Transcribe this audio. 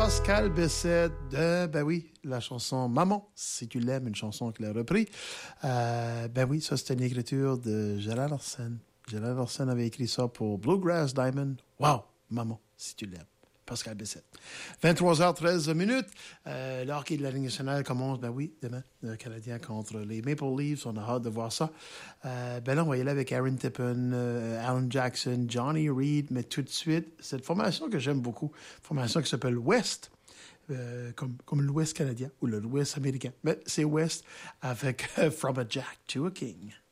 Pascal Bessette de, ben oui, la chanson Maman, si tu l'aimes, une chanson qu'il a repris. Ben oui, ça c'était une écriture de Gérard Larsen. Gérard Larsen avait écrit ça pour Bluegrass Diamond. Wow, Maman, si tu l'aimes. Pascal Bessette. 23h13 minutes. Le hockey de la Ligue nationale commence, ben oui, demain. Le Canadien contre les Maple Leafs. On a hâte de voir ça. Ben là, on va y aller avec Aaron Tippin, Alan Jackson, Johnny Reed, mais tout de suite, cette formation que j'aime beaucoup, formation qui s'appelle West, comme l'Ouest canadien ou l'Ouest américain. Mais c'est West avec From a Jack to a King.